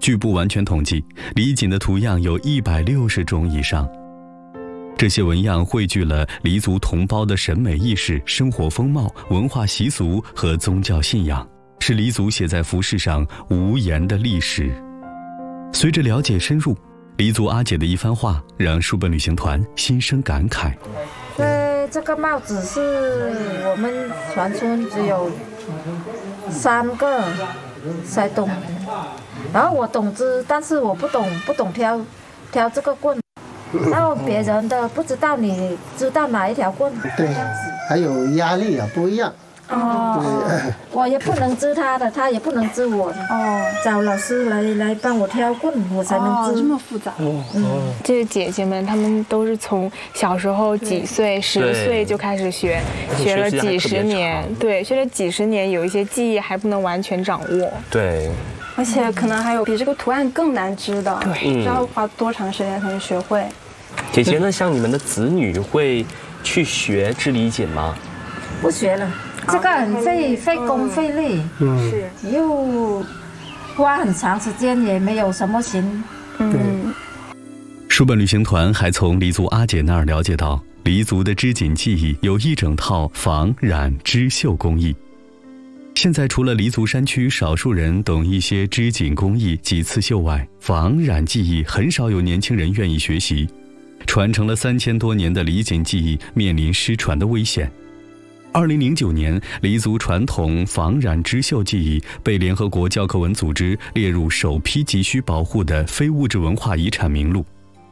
据不完全统计，李锦的图样有160种以上。这些纹样汇聚了黎族同胞的审美意识、生活风貌、文化习俗和宗教信仰，是黎族写在服饰上无言的历史。随着了解深入，黎族阿姐的一番话让书本旅行团心生感慨。 这个帽子是我们全村只有3个才懂，然后我懂织，但是我不懂挑这个棍，然后别人的不知道你知道哪一条棍。 对，还有压力啊不一样。 我也不能织他的，他也不能织我的。找老师来帮我挑棍，我才能织。 这么复杂。 这姐姐们，她们都是从小时候几岁10岁就开始学了几十年，对，学了几十年，有一些技艺还不能完全掌握。 对， 而且可能还有比这个图案更难织的，对，不知道花多长时间才能学会。 姐姐呢，像你们的子女会去学织李锦吗？ 不学了。这个很费工费力，是又花很长时间，也没有什么型。 书本旅行团还从黎族阿姐那儿了解到，黎族的织锦技艺有一整套纺染织绣工艺。现在除了黎族山区少数人懂一些织锦工艺及刺绣外，纺染技艺很少有年轻人愿意学习，传承了3000多年的李锦技艺面临失传的危险。2009年，黎族传统纺染织绣技艺被联合国教科文组织列入首批急需保护的非物质文化遗产名录。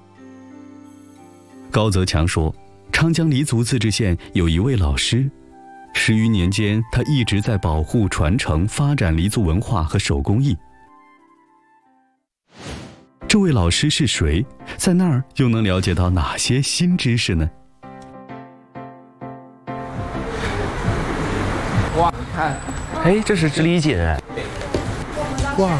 高泽强说，昌江黎族自治县有一位老师，10余年间，他一直在保护、传承、发展黎族文化和手工艺。这位老师是谁？在那儿又能了解到哪些新知识呢？ 哇，看，哎，这是织李锦哎，哇，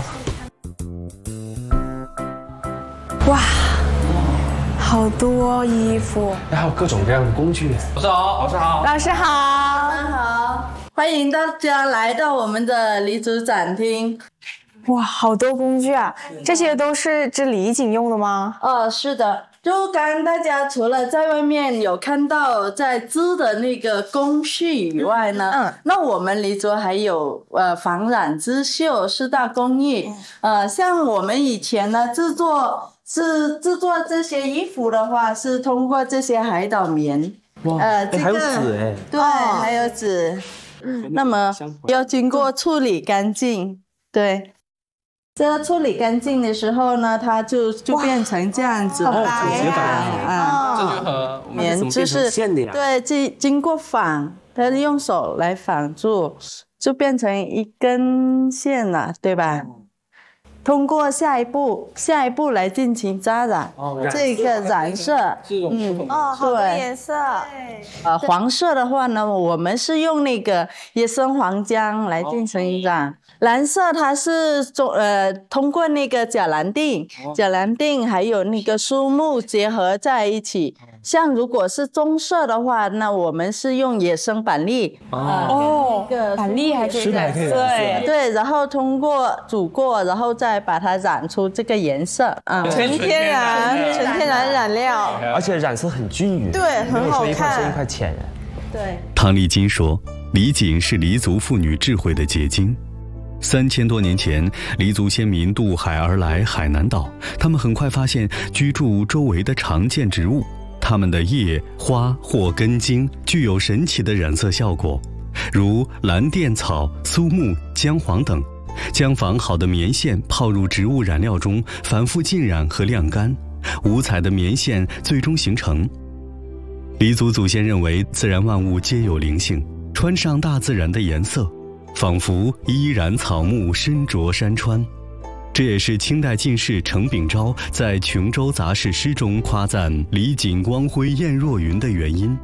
哇，好多衣服， 还有各种各样的工具。老师好，老师好， 老师好， 大家好，欢迎大家来到我们的黎族展厅。 哇，好多工具啊！这些都是织李锦用的吗？ 是的。就刚刚大家除了在外面有看到在织的那个工序以外呢，那我们黎族还有纺染织绣4大工艺。像我们以前呢制作这些衣服的话，是通过这些海岛棉。 还有纸哎， 对，还有纸。那么要经过处理干净，对。这处理干净的时候呢，它就变成这样子， 好白啊！这就和棉就是对，经过纺，它用手来纺住，就变成一根线了，对吧？通过下一步来进行扎染，这个染色， 好多颜色。 黄色的话呢，我们是用那个野生黄姜来进行染。蓝色它是通过那个假蓝靛还有那个苏木结合在一起。像如果是棕色的话，那我们是用野生板栗。 板栗还可以染色。 对，然后通过煮过，然后再把它染出这个颜色。 纯天然染料， 而且染色很均匀。 对，很好看。 一块深一块浅。 对。 汤丽金说，李锦是黎族妇女智慧的结晶。3000多年前，黎族先民渡海而来海南岛，他们很快发现居住周围的常见植物，它们的叶、花或根茎具有神奇的染色效果，如蓝靛草、苏木、姜黄等，将纺好的棉线泡入植物染料中，反复浸染和晾干，五彩的棉线最终形成。黎族祖先认为自然万物皆有灵性，穿上大自然的颜色，仿佛依然草木身着山川。这也是清代进士程秉昭在《琼州杂事》诗中夸赞李锦光辉艳若云的原因。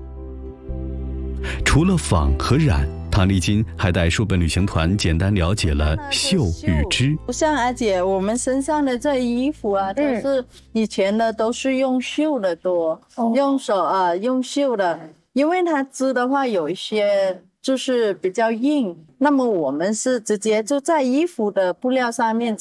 除了纺和染，唐丽金还带书本旅行团简单了解了绣与织。 不像阿姐，我们身上的这衣服啊，都是以前的都是用绣的多，用手用绣的，因为它织的话有一些就是比较硬，那么我们是直接就在衣服的布料上面